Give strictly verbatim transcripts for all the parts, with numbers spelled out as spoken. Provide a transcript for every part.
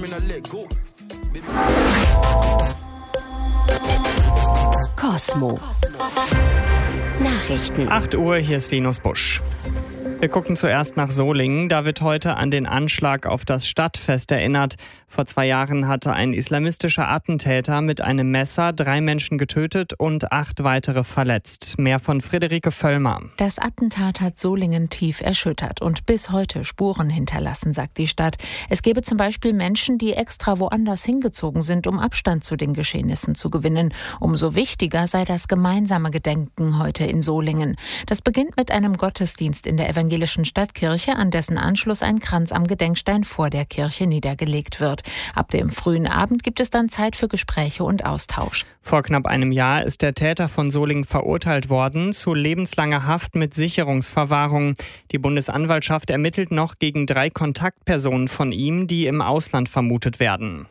Kosmo. Nachrichten. acht Uhr, hier ist Linus Busch. Wir gucken zuerst nach Solingen. Da wird heute an den Anschlag auf das Stadtfest erinnert. Vor zwei Jahren hatte ein islamistischer Attentäter mit einem Messer drei Menschen getötet und acht weitere verletzt. Mehr von Friederike Völlmer. Das Attentat hat Solingen tief erschüttert und bis heute Spuren hinterlassen, sagt die Stadt. Es gebe zum Beispiel Menschen, die extra woanders hingezogen sind, um Abstand zu den Geschehnissen zu gewinnen. Umso wichtiger sei das gemeinsame Gedenken heute in Solingen. Das beginnt mit einem Gottesdienst in der evangelischen Stadtkirche, an dessen Anschluss ein Kranz am Gedenkstein vor der Kirche niedergelegt wird. Ab dem frühen Abend gibt es dann Zeit für Gespräche und Austausch. Vor knapp einem Jahr ist der Täter von Solingen verurteilt worden zu lebenslanger Haft mit Sicherungsverwahrung. Die Bundesanwaltschaft ermittelt noch gegen drei Kontaktpersonen von ihm, die im Ausland vermutet werden.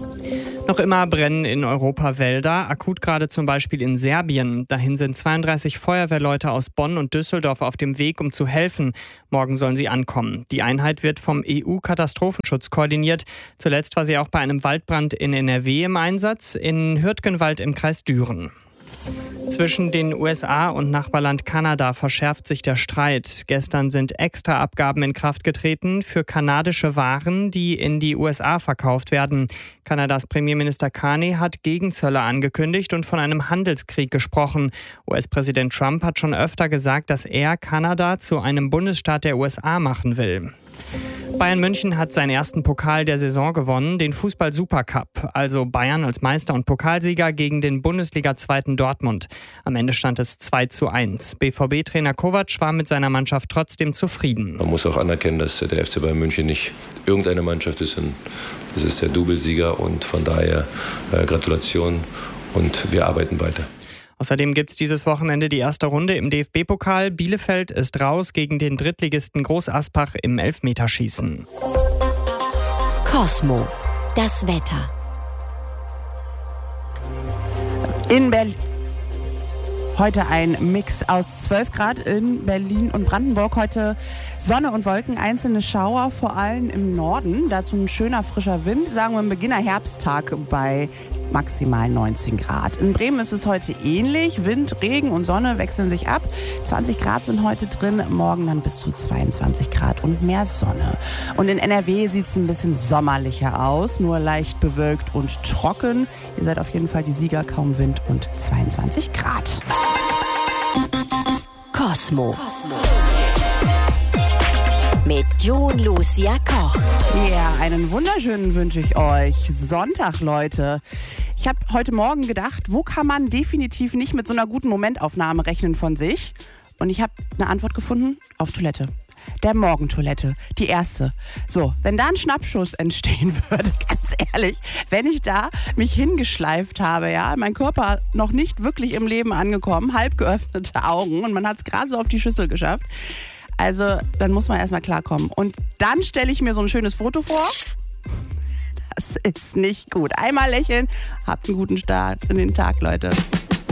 Noch immer brennen in Europa Wälder, akut gerade zum Beispiel in Serbien. Dahin sind zweiunddreißig Feuerwehrleute aus Bonn und Düsseldorf auf dem Weg, um zu helfen. Morgen sollen sie ankommen. Die Einheit wird vom E U-Katastrophenschutz koordiniert. Zuletzt war sie auch bei einem Waldbrand in N R W im Einsatz, in Hürtgenwald im Kreis Düren. Zwischen den U S A und Nachbarland Kanada verschärft sich der Streit. Gestern sind Extraabgaben in Kraft getreten für kanadische Waren, die in die U S A verkauft werden. Kanadas Premierminister Carney hat Gegenzölle angekündigt und von einem Handelskrieg gesprochen. U S-Präsident Trump hat schon öfter gesagt, dass er Kanada zu einem Bundesstaat der U S A machen will. Bayern München hat seinen ersten Pokal der Saison gewonnen, den Fußball-Supercup. Also Bayern als Meister und Pokalsieger gegen den Bundesliga-Zweiten Dortmund. Am Ende stand es zwei zu eins. B V B-Trainer Kovac war mit seiner Mannschaft trotzdem zufrieden. Man muss auch anerkennen, dass der F C Bayern München nicht irgendeine Mannschaft ist. Es ist der Doublesieger und von daher äh, Gratulation und wir arbeiten weiter. Außerdem gibt es dieses Wochenende die erste Runde im D F B-Pokal. Bielefeld ist raus gegen den Drittligisten Groß Aspach im Elfmeterschießen. Kosmo. Das Wetter. In Berlin. Heute ein Mix aus zwölf Grad in Berlin und Brandenburg. Heute Sonne und Wolken, einzelne Schauer, vor allem im Norden. Dazu ein schöner frischer Wind, sagen wir ein Beginner-Herbsttag bei maximal neunzehn Grad. In Bremen ist es heute ähnlich. Wind, Regen und Sonne wechseln sich ab. zwanzig Grad sind heute drin, morgen dann bis zu zweiundzwanzig Grad und mehr Sonne. Und in N R W sieht es ein bisschen sommerlicher aus, nur leicht bewölkt und trocken. Ihr seid auf jeden Fall die Sieger, kaum Wind und zweiundzwanzig Grad. Kosmo. Mit Jun Lucia Koch. Ja, einen wunderschönen wünsche ich euch. Sonntag, Leute. Ich habe heute Morgen gedacht, wo kann man definitiv nicht mit so einer guten Momentaufnahme rechnen von sich? Und ich habe eine Antwort gefunden: auf Toilette. Der Morgentoilette, die erste. So, wenn da ein Schnappschuss entstehen würde, ganz ehrlich, wenn ich da mich hingeschleift habe, ja, mein Körper noch nicht wirklich im Leben angekommen, halb geöffnete Augen und man hat es gerade so auf die Schüssel geschafft. Also, dann muss man erstmal klarkommen. Und dann stelle ich mir so ein schönes Foto vor. Das ist nicht gut. Einmal lächeln, habt einen guten Start in den Tag, Leute.